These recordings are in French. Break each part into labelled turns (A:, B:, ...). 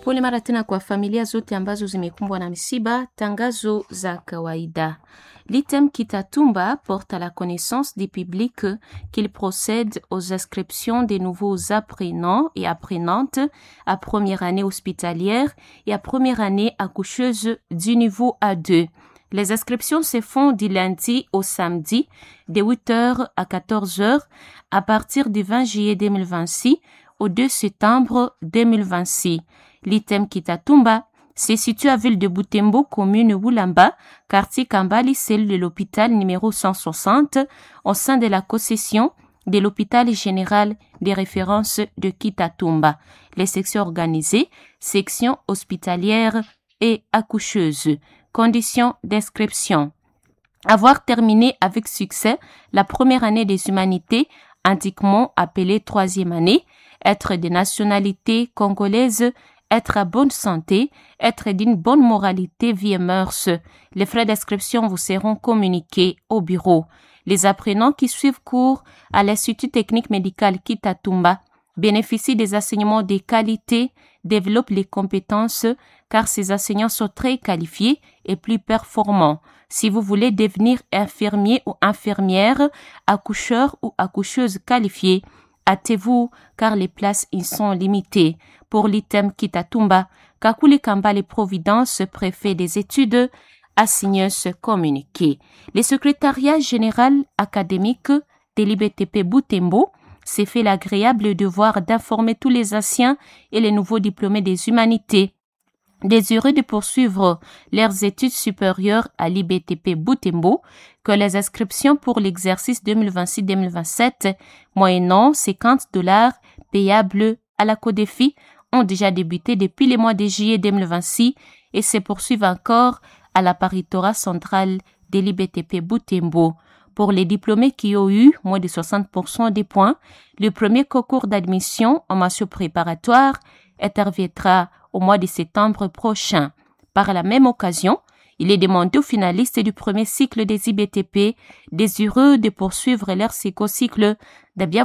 A: Pole mara tena kwa familia zote ambazo zimekumbwa na misiba. Tangazo za kawaida. L'item Kitatumba porte à la connaissance du public qu'il procède aux inscriptions des nouveaux apprenants et apprenantes à première année hospitalière et à première année accoucheuse du niveau A2. Les inscriptions se font du lundi au samedi de 8h à 14h à partir du 20 juillet 2026 au 2 septembre 2026. L'item Kitatumba se situe à ville de Butembo, commune Wulamba, quartier Kambali, celle de l'hôpital numéro 160, au sein de la concession de l'hôpital général des références de Kitatumba. Les sections organisées, section hospitalière et accoucheuse. Conditions d'inscription. Avoir terminé avec succès la première année des humanités, antiquement appelée troisième année, être de nationalité congolaise, être à bonne santé, être d'une bonne moralité, vie et mœurs. Les frais d'inscription vous seront communiqués au bureau. Les apprenants qui suivent cours à l'Institut technique médical Kitatumba bénéficient des enseignements de qualité, développent les compétences car ces enseignants sont très qualifiés et plus performants. Si vous voulez devenir infirmier ou infirmière, accoucheur ou accoucheuse qualifiée, hâtez-vous car les places y sont limitées. Pour l'item Kitatumba, Kakule Kambale Providence, préfet des études, a signé ce communiqué. Le secrétariat général académique de l'IBTP Butembo s'est fait l'agréable devoir d'informer tous les anciens et les nouveaux diplômés des humanités désireux de poursuivre leurs études supérieures à l'IBTP Butembo que les inscriptions pour l'exercice 2026-2027 moyennant $50 payables à la CODEFI ont déjà débuté depuis le mois de juillet 2026 et se poursuivent encore à la paritorat centrale de l'IBTP Butembo. Pour les diplômés qui ont eu moins de 60% des points, le premier concours d'admission en mention préparatoire interviendra au mois de septembre prochain. Par la même occasion, il est demandé aux finalistes du premier cycle des IBTP désireux de poursuivre leur second cycle de bien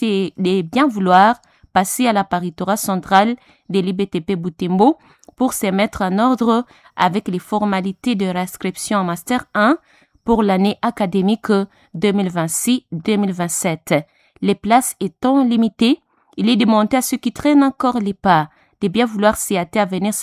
A: vouloir passer à la paritorat centrale de l'IBTP Butembo pour se mettre en ordre avec les formalités de réinscription en Master 1 pour l'année académique 2026-2027. Les places étant limitées, il est demandé à ceux qui traînent encore les pas de bien vouloir s'y hâter à venir